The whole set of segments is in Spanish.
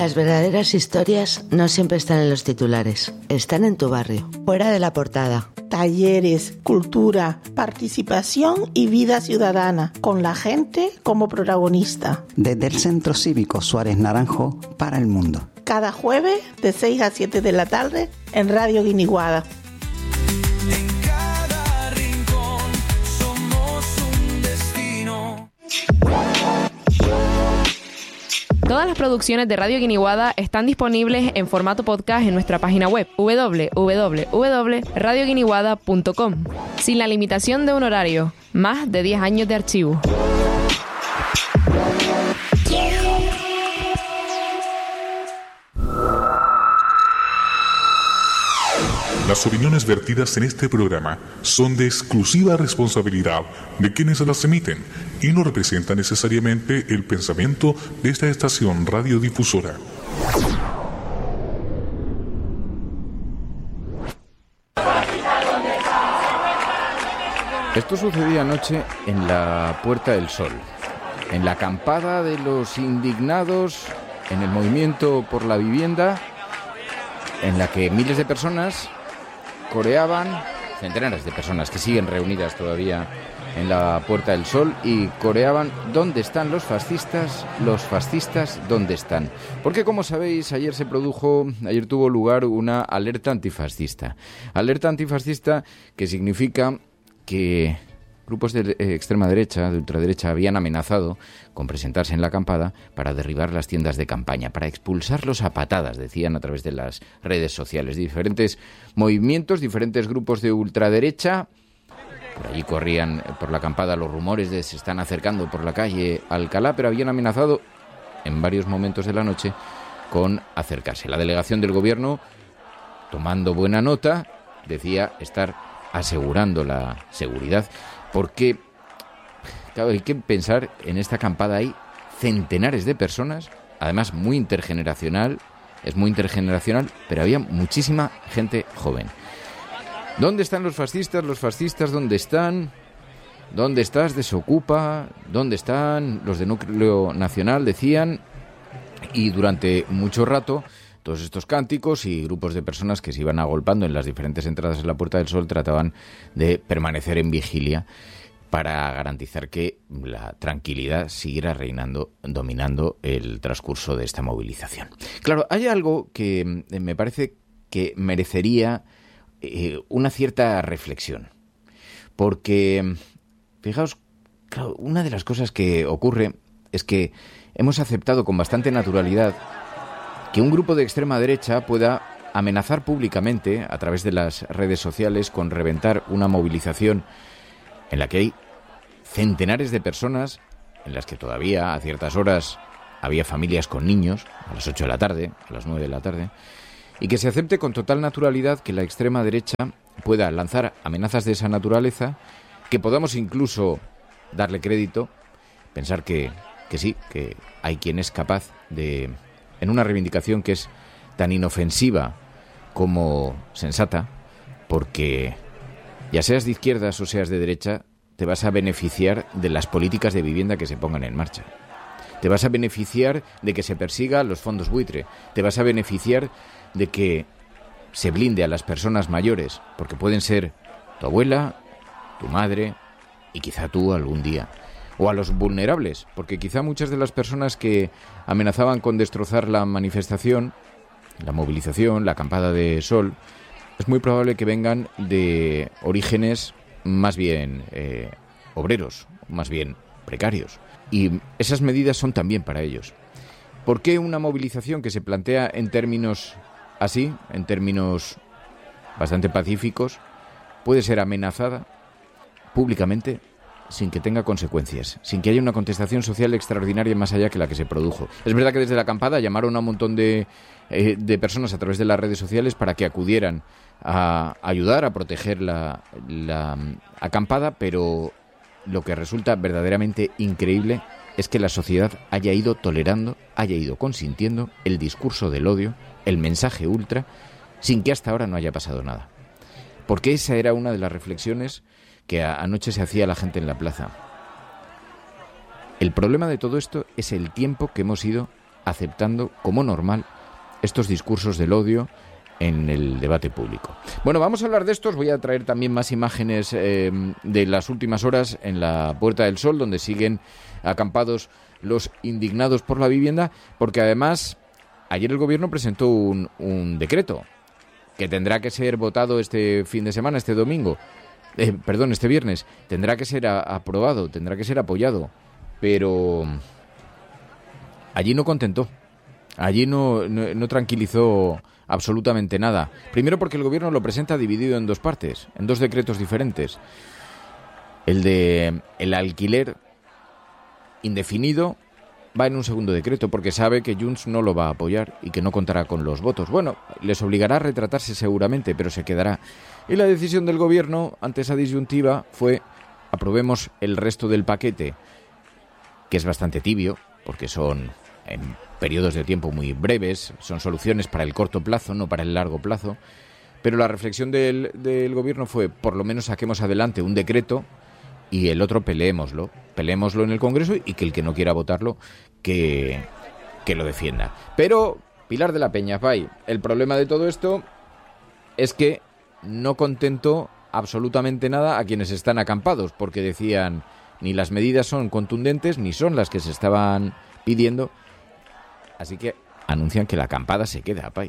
Las verdaderas historias no siempre están en los titulares, están en tu barrio, fuera de la portada. Talleres, cultura, participación y vida ciudadana, con la gente como protagonista. Desde el Centro Cívico Suárez Naranjo para el mundo. Cada jueves de 6 a 7 de la tarde en Radio Guiniguada. Todas las producciones de Radio Guiniguada están disponibles en formato podcast en nuestra página web www.radioguiniguada.com, sin la limitación de un horario, más de 10 años de archivo. Las opiniones vertidas en este programa son de exclusiva responsabilidad de quienes las emiten y no representan necesariamente el pensamiento de esta estación radiodifusora. Esto sucedía anoche en la Puerta del Sol, en la acampada de los indignados, en el movimiento por la vivienda, en la que miles de personas coreaban, centenares de personas que siguen reunidas todavía en la Puerta del Sol, y coreaban ¿dónde están los fascistas? Los fascistas, ¿dónde están? Porque, como sabéis, ayer tuvo lugar una alerta antifascista. Alerta antifascista que significa que grupos de extrema derecha, de ultraderecha, habían amenazado con presentarse en la acampada para derribar las tiendas de campaña, para expulsarlos a patadas, decían a través de las redes sociales. Diferentes movimientos, diferentes grupos de ultraderecha. Por allí corrían por la acampada los rumores de se están acercando por la calle Alcalá, pero habían amenazado en varios momentos de la noche con acercarse. La delegación del gobierno, tomando buena nota, decía estar asegurando la seguridad. Porque, claro, hay que pensar, en esta acampada hay centenares de personas, además es muy intergeneracional, pero había muchísima gente joven. ¿Dónde están los fascistas? ¿Los fascistas dónde están? ¿Dónde estás? Desocupa. ¿Dónde están los de Núcleo Nacional? Decían, y durante mucho rato todos estos cánticos y grupos de personas que se iban agolpando en las diferentes entradas de la Puerta del Sol trataban de permanecer en vigilia para garantizar que la tranquilidad siguiera reinando, dominando el transcurso de esta movilización. Claro, hay algo que me parece que merecería una cierta reflexión, porque, fijaos, claro, una de las cosas que ocurre es que hemos aceptado con bastante naturalidad que un grupo de extrema derecha pueda amenazar públicamente a través de las redes sociales con reventar una movilización en la que hay centenares de personas, en las que todavía a ciertas horas había familias con niños, a las 8 de la tarde, a las 9 de la tarde, y que se acepte con total naturalidad que la extrema derecha pueda lanzar amenazas de esa naturaleza, que podamos incluso darle crédito, pensar que sí, que hay quien es capaz de, en una reivindicación que es tan inofensiva como sensata, porque ya seas de izquierdas o seas de derecha, te vas a beneficiar de las políticas de vivienda que se pongan en marcha. Te vas a beneficiar de que se persiga los fondos buitre. Te vas a beneficiar de que se blinde a las personas mayores, porque pueden ser tu abuela, tu madre y quizá tú algún día. O a los vulnerables, porque quizá muchas de las personas que amenazaban con destrozar la manifestación, la movilización, la acampada de Sol, es muy probable que vengan de orígenes más bien obreros, más bien precarios. Y esas medidas son también para ellos. ¿Por qué una movilización que se plantea en términos así, en términos bastante pacíficos, puede ser amenazada públicamente sin que tenga consecuencias, sin que haya una contestación social extraordinaria más allá que la que se produjo? Es verdad que desde la acampada llamaron a un montón de personas a través de las redes sociales para que acudieran a ayudar a proteger la acampada, pero lo que resulta verdaderamente increíble es que la sociedad haya ido tolerando, haya ido consintiendo el discurso del odio, el mensaje ultra, sin que hasta ahora no haya pasado nada. Porque esa era una de las reflexiones que anoche se hacía la gente en la plaza. El problema de todo esto es el tiempo que hemos ido aceptando como normal estos discursos del odio en el debate público. Bueno, vamos a hablar de esto. Os voy a traer también más imágenes de las últimas horas en la Puerta del Sol, donde siguen acampados los indignados por la vivienda, porque además ayer el Gobierno presentó un decreto que tendrá que ser votado este fin de semana, este viernes. Tendrá que ser aprobado, tendrá que ser apoyado, pero allí no contentó, allí no tranquilizó absolutamente nada. Primero porque el Gobierno lo presenta dividido en dos partes, en dos decretos diferentes. El de el alquiler indefinido va en un segundo decreto porque sabe que Junts no lo va a apoyar y que no contará con los votos. Bueno, les obligará a retratarse seguramente, pero se quedará. Y la decisión del Gobierno ante esa disyuntiva fue: aprobemos el resto del paquete, que es bastante tibio, porque son en periodos de tiempo muy breves, son soluciones para el corto plazo, no para el largo plazo. Pero la reflexión del Gobierno fue: por lo menos saquemos adelante un decreto y el otro peleémoslo en el Congreso, y que el que no quiera votarlo, que lo defienda. Pero, Pilar de la Peña, Fay, el problema de todo esto es que no contentó absolutamente nada a quienes están acampados, porque decían: ni las medidas son contundentes, ni son las que se estaban pidiendo. Así que anuncian que la acampada se queda, Pay.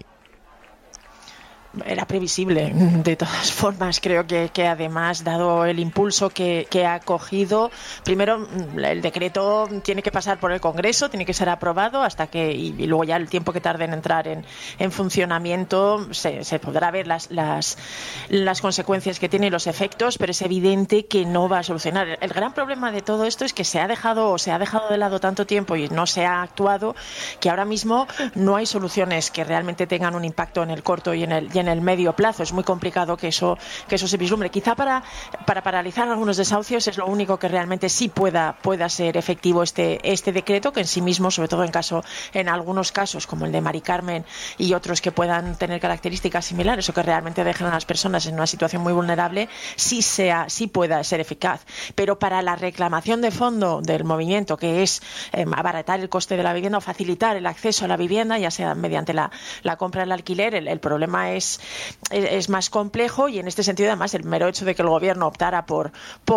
Era previsible, de todas formas. Creo que además, dado el impulso que ha cogido, primero el decreto tiene que pasar por el Congreso, tiene que ser aprobado hasta que, y luego ya el tiempo que tarde en entrar en funcionamiento, se podrá ver las consecuencias que tiene y los efectos, pero es evidente que no va a solucionar. El gran problema de todo esto es que se ha dejado de lado tanto tiempo y no se ha actuado, que ahora mismo no hay soluciones que realmente tengan un impacto en el corto y en el medio plazo. Es muy complicado que eso se vislumbre. Quizá para paralizar algunos desahucios es lo único que realmente sí pueda ser efectivo este decreto, que en sí mismo, sobre todo en algunos casos como el de Mari Carmen y otros que puedan tener características similares o que realmente dejen a las personas en una situación muy vulnerable, sí pueda ser eficaz. Pero para la reclamación de fondo del movimiento, que es abaratar el coste de la vivienda o facilitar el acceso a la vivienda, ya sea mediante la compra del alquiler, el problema es más complejo, y en este sentido además el mero hecho de que el Gobierno optara por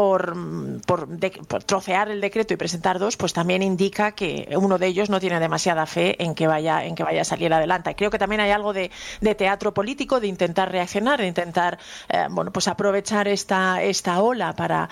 trocear el decreto y presentar dos, pues también indica que uno de ellos no tiene demasiada fe en que vaya a salir adelante. Creo que también hay algo de teatro político, de intentar reaccionar, de intentar pues aprovechar esta ola para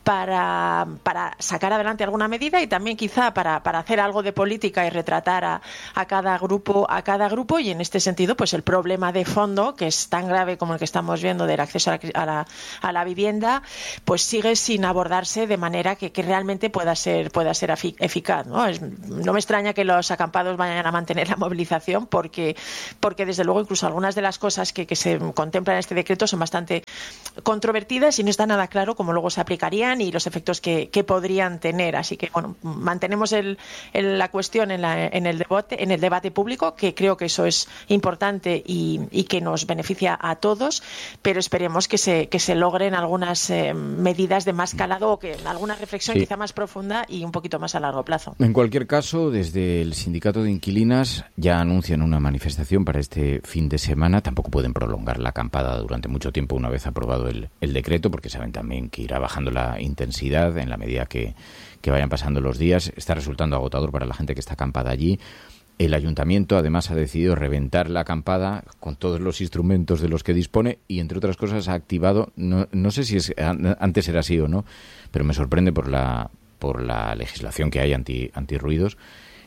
sacar adelante alguna medida, y también quizá para hacer algo de política y retratar a cada grupo, y en este sentido pues el problema de fondo, que es tan grave como el que estamos viendo del acceso a la vivienda, pues sigue sin abordarse de manera que realmente pueda ser eficaz, ¿no? No me extraña que los acampados vayan a mantener la movilización, porque desde luego incluso algunas de las cosas que se contemplan en este decreto son bastante controvertidas y no está nada claro cómo luego se aplicarían y los efectos que podrían tener. Así que bueno, mantenemos la cuestión en el debate público, que creo que eso es importante y que nos beneficia a todos, pero esperemos que se logren algunas medidas de más calado, o que alguna reflexión quizá más profunda y un poquito más a largo plazo. En cualquier caso, desde el Sindicato de Inquilinas ya anuncian una manifestación para este fin de semana. Tampoco pueden prolongar la acampada durante mucho tiempo una vez aprobado el decreto, porque saben también que irá bajando la intensidad en la medida que vayan pasando los días. Está resultando agotador para la gente que está acampada allí. El ayuntamiento además ha decidido reventar la acampada con todos los instrumentos de los que dispone y, entre otras cosas, ha activado, no sé si antes era así o no, pero me sorprende por la legislación que hay antirruidos.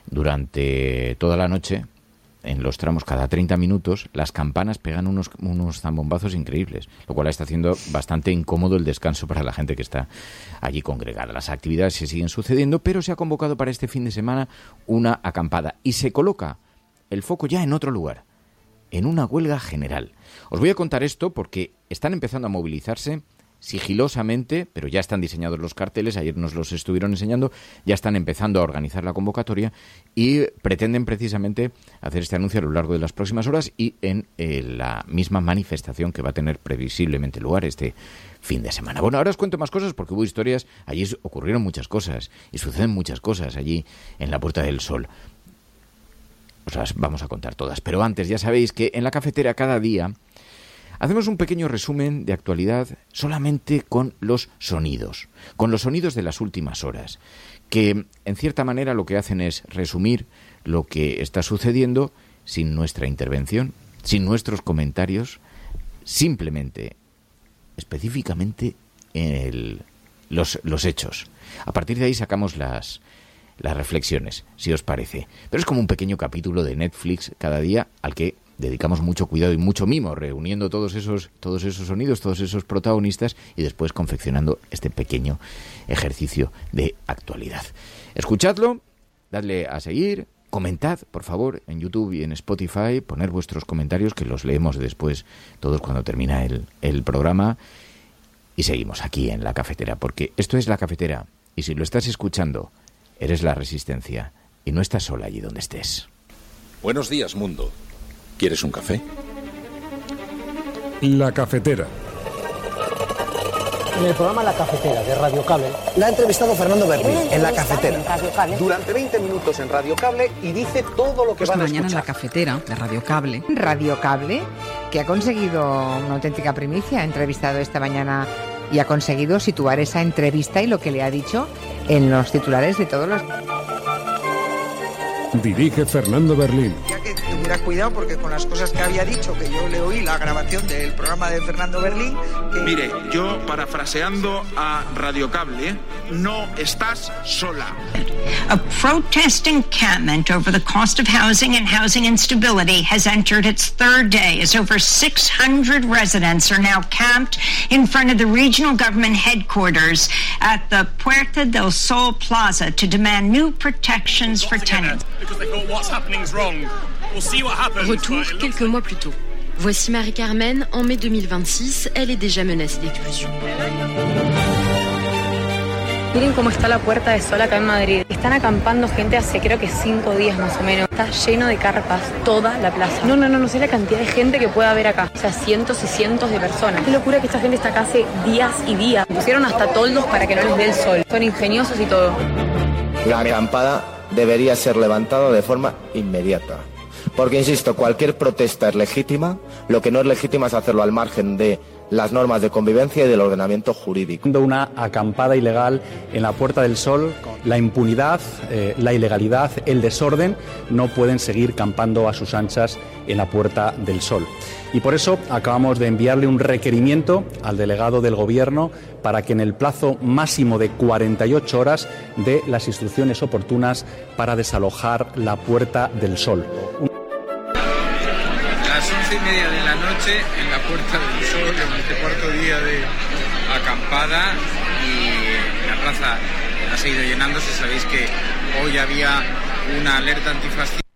Durante toda la noche, en los tramos, cada 30 minutos, las campanas pegan unos zambombazos increíbles, lo cual está haciendo bastante incómodo el descanso para la gente que está allí congregada. Las actividades se siguen sucediendo, pero se ha convocado para este fin de semana una acampada y se coloca el foco ya en otro lugar, en una huelga general. Os voy a contar esto porque están empezando a movilizarse sigilosamente, pero ya están diseñados los carteles, ayer nos los estuvieron enseñando, ya están empezando a organizar la convocatoria y pretenden precisamente hacer este anuncio a lo largo de las próximas horas y en la misma manifestación que va a tener previsiblemente lugar este fin de semana. Bueno, ahora os cuento más cosas porque hubo historias, allí ocurrieron muchas cosas y suceden muchas cosas allí en la Puerta del Sol. os las vamos a contar todas. Pero antes, ya sabéis que en la cafetera cada día hacemos un pequeño resumen de actualidad solamente con los sonidos de las últimas horas, que en cierta manera lo que hacen es resumir lo que está sucediendo sin nuestra intervención, sin nuestros comentarios, simplemente, específicamente los hechos. A partir de ahí sacamos las reflexiones, si os parece. Pero es como un pequeño capítulo de Netflix cada día al que dedicamos mucho cuidado y mucho mimo, reuniendo todos esos sonidos, todos esos protagonistas y después confeccionando este pequeño ejercicio de actualidad. Escuchadlo, dadle a seguir, comentad, por favor, en YouTube y en Spotify, poner vuestros comentarios que los leemos después todos cuando termina el programa y seguimos aquí en La Cafetera, porque esto es La Cafetera y si lo estás escuchando, eres la Resistencia y no estás sola allí donde estés. Buenos días, mundo. ¿Quieres un café? La Cafetera. En el programa La Cafetera de Radio Cable la ha entrevistado Fernando Berlín en La Cafetera. Durante 20 minutos en Radio Cable y dice todo lo que van a escuchar. Mañana en La Cafetera de Radio Cable. Radio Cable, que ha conseguido una auténtica primicia, ha entrevistado esta mañana y ha conseguido situar esa entrevista y lo que le ha dicho en los titulares de todos los... Dirige Fernando Berlín. Ya que tuviera cuidado porque con las cosas que había dicho, que yo le oí la grabación del programa de Fernando Berlín... Mire, yo parafraseando a Radio Cable, no estás sola. A protest encampment over the cost of housing and housing instability has entered its third day as over 600 residents are now camped in front of the regional government headquarters at the Puerta del Sol Plaza to demand new protections for tenants. Retour quelques mois plus tôt. Voici Marie-Carmen, en mai 2026, elle est déjà menacée d'expulsion. Miren cómo está la Puerta del Sol acá en Madrid. Están acampando gente hace creo que 5 días más o menos. Está lleno de carpas toda la plaza. No sé la cantidad de gente que pueda haber acá. O sea, cientos y cientos de personas. Qué locura que esta gente está acá hace días y días. Pusieron hasta toldos para que no les dé el sol. Son ingeniosos y todo. La acampada debería ser levantada de forma inmediata. Porque, insisto, cualquier protesta es legítima. Lo que no es legítima es hacerlo al margen de las normas de convivencia y del ordenamiento jurídico. Una acampada ilegal en la Puerta del Sol, la impunidad, la ilegalidad, el desorden no pueden seguir campando a sus anchas en la Puerta del Sol. Y por eso acabamos de enviarle un requerimiento al delegado del Gobierno para que en el plazo máximo de 48 horas dé las instrucciones oportunas para desalojar la Puerta del Sol. Las 11:30 de la noche en la Puerta del Sol, en el cuarto día de acampada, y la plaza ha seguido llenándose. Sabéis que hoy había una alerta antifascista.